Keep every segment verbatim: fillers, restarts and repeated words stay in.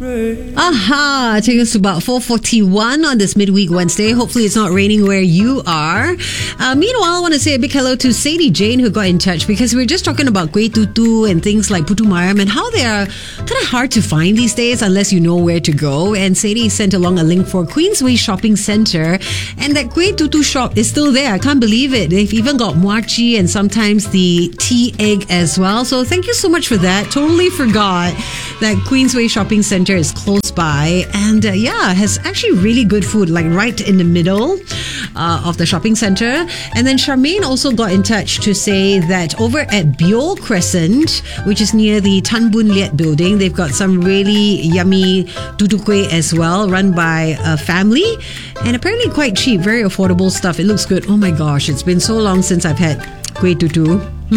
Aha, taking us about four forty-one on this midweek Wednesday. Hopefully it's not raining where you are. Uh, meanwhile, I want to say a big hello to Sadie Jane who got in touch because we were just talking about kuih tutu and things like putu mayam and how they are kind of hard to find these days unless you know where to go. And Sadie sent along a link for Queensway Shopping Centre, and that kuih tutu shop is still there. I can't believe it. They've even got muachi and sometimes the tea egg as well. So thank you so much for that. Totally forgot that Queensway Shopping Centre is close by, and uh, yeah, has actually really good food, like right in the middle uh, of the shopping centre. And then Charmaine also got in touch to say that over at Bio Crescent, which is near the Tan Boon Liat building, they've got some really yummy tutu kueh as well, run by a family, and apparently quite cheap, very affordable stuff. It looks good. Oh my gosh, it's been so long since I've had kueh tutu.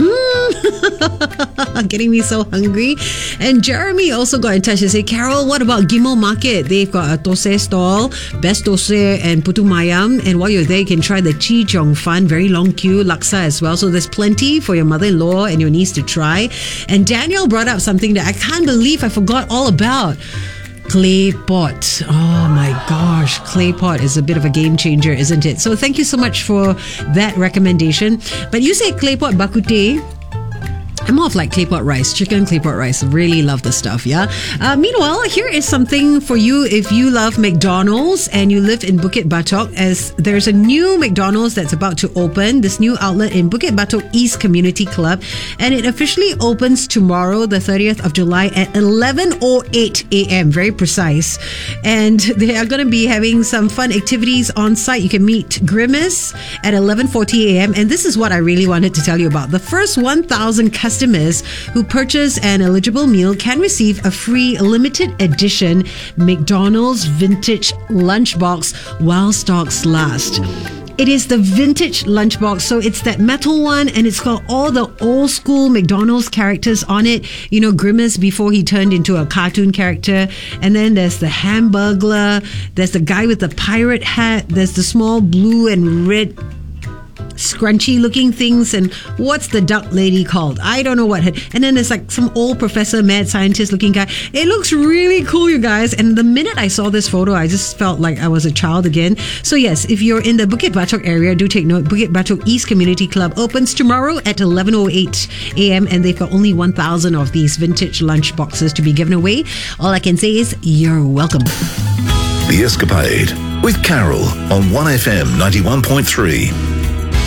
Mm. Getting me so hungry. And Jeremy also got in touch and said, Carol, what about Gimel Market? They've got a thosai stall, best thosai and putu mayam. And while you're there, you can try the Chi Chong Fan, very long queue, laksa as well. So there's plenty for your mother-in-law and your niece to try. And Daniel brought up something that I can't believe I forgot all about. Clay pot. Oh my gosh, clay pot is a bit of a game changer, isn't it? So thank you so much for that recommendation. But you say clay pot bak kut teh. I'm more of like clay pot rice, chicken clay pot rice. Really love the stuff, yeah? Uh, meanwhile, here is something for you if you love McDonald's and you live in Bukit Batok, as there's a new McDonald's that's about to open, this new outlet in Bukit Batok East Community Club, and it officially opens tomorrow, the thirtieth of July at eleven oh eight a.m. Very precise. And they are going to be having some fun activities on site. You can meet Grimace at eleven forty a.m. And this is what I really wanted to tell you about. The first one thousand customers Customers who purchase an eligible meal can receive a free limited edition McDonald's vintage lunchbox while stocks last. It is the vintage lunchbox, so it's that metal one, and it's got all the old school McDonald's characters on it. You know, Grimace before he turned into a cartoon character. And then there's the Hamburglar, there's the guy with the pirate hat, there's the small blue and red scrunchy looking things, and what's the duck lady called? I don't know what. And then there's like some old professor, mad scientist looking guy. It looks really cool, you guys. And the minute I saw this photo, I just felt like I was a child again. So yes, if you're in the Bukit Batok area, do take note. Bukit Batok East Community Club opens tomorrow at eleven oh eight a.m. and they've got only one thousand of these vintage lunch boxes to be given away. All I can say is you're welcome. The Escapade with Carol on one F M ninety-one point three.